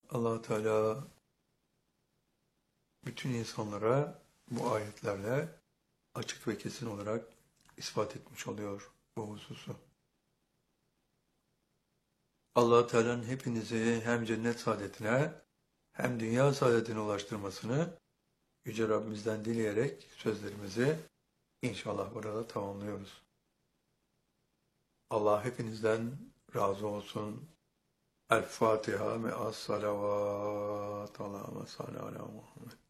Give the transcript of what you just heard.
Allah Teala bütün insanlara bu ayetlerle açık ve kesin olarak ispat etmiş oluyor bu hususu. Allah Teala'nın hepinizi hem cennet saadetine hem dünya saadetine ulaştırmasını Yüce Rabbimizden dileyerek sözlerimizi inşallah burada tamamlıyoruz. Allah hepinizden razı olsun. El Fatiha ve as-salavat. Allahümme salli ala Muhammed.